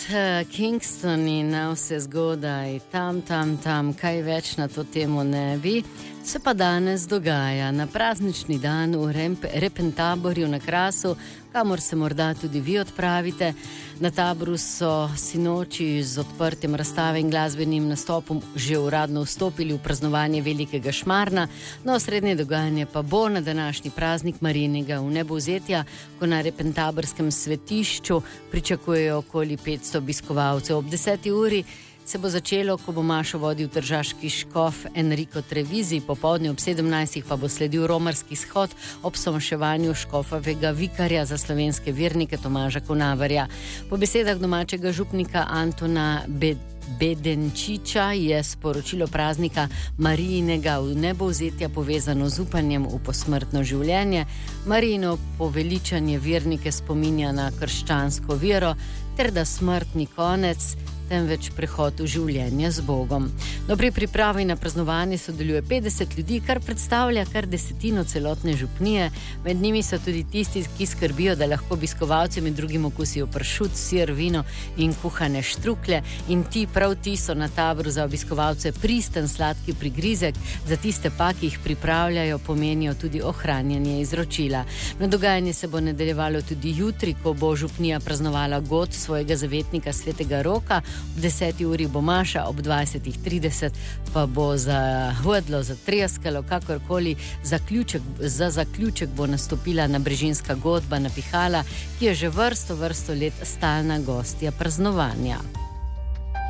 Kingston in vse zgodaj, tam, kaj več na to temo ne bi. Se pa danes dogaja na praznični dan v Repentaborju na Krasu, kamor se morda tudi vi odpravite. Na taboru so sinoči z odprtjem razstave in glasbenim nastopom že uradno vstopili v praznovanje velikega šmarna. No, osrednje dogajanje pa bo na današnji praznik Marijinega vnebovzetja, ko na Repentaborskem svetišču pričakujejo okoli 500 obiskovalcev. Ob 10. uri se bo začelo, ko bo mašo vodil tržaški škof Enrico Trevizi, popoldne ob 17. pa bo sledil romarski shod ob somaševanju škofovega vikarja za slovenske vernike Tomaža Konavarja. Po besedah domačega župnika Antona Bedenčiča je sporočilo praznika Marijinega vnebovzetja povezano z upanjem v posmrtno življenje. Marijino poveličanje vernike spominja na krščansko vero, ter da smrt ni konec, temveč prehod v življenje z Bogom. No, pri pripravi na praznovanje sodeluje 50 ljudi, kar predstavlja kar desetino celotne župnije. Med njimi so tudi tisti, ki skrbijo, da lahko obiskovalci med drugim okusijo pršut, sir, vino in kuhane štruklje. In prav ti so na taboru za obiskovalce pristen sladki prigrizek, za tiste pa, ki jih pripravljajo, pomenijo tudi ohranjanje izročila. No, dogajanje se bo nadaljevalo tudi jutri, ko bo župnija praznovala god svojega zavetnika svetega Roka. Ob 10. uri bo maša, ob 20.30 pa bo zahodlo, zatreskalo, kakorkoli. Za zaključek bo nastopila nabrežinska godba Napihala, ki je že vrsto let stalna gostja praznovanja.